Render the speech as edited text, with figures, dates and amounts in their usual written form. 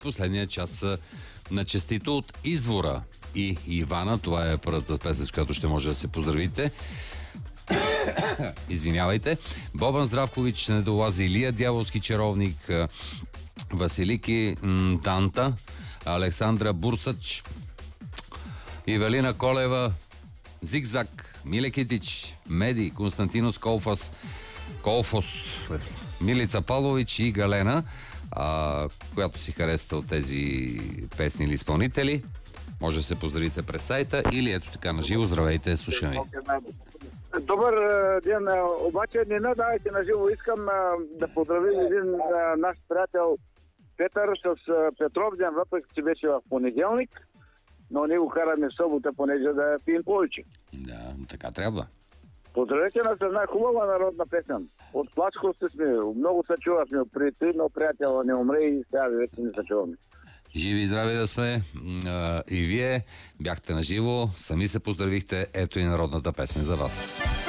последния час на Честито от Извора и Ивана. Това е първата песен, с която ще може да се поздравите. Извинявайте. Бобан Здравкович, Недолази, Илия Дяволски чаровник, Василики Танта, Александра Бурсач, Ивелина Колева, Зигзаг, Миле Китич, Меди, Константинос Колфос, Милица Павлович и Галена, която си хареса от тези песни или изпълнители. Може да се поздравите през сайта или ето така на живо. Здравейте, слушаме. Добър ден, обаче не надавайте на живо. Искам да поздравим един наш приятел Петър с Петров ден, въпреки че беше в понеделник, но ние го караме в събота, понеже да пием повече. Да, така трябва. Поздравете нас с една хубава народна песен. От Плачковци сме, много се чувахме, при трима приятела не умре и сега вече не се чуваме. Живи и здрави да сме. И вие бяхте на живо, сами се поздравихте. Ето и народната песен за вас.